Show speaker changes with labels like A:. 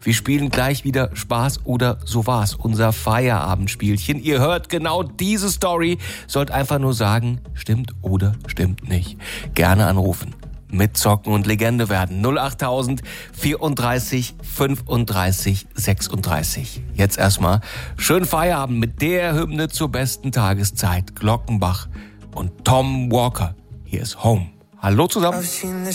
A: Wir spielen gleich wieder Spaß oder so war's, unser Feierabendspielchen. Ihr hört genau diese Story, sollt einfach nur sagen, stimmt oder stimmt nicht. Gerne anrufen. Mitzocken und Legende werden. 08000 34 35 36. Jetzt erstmal schönen Feierabend mit der Hymne zur besten Tageszeit. Glockenbach und Tom Walker. Hier ist Home. Hallo zusammen.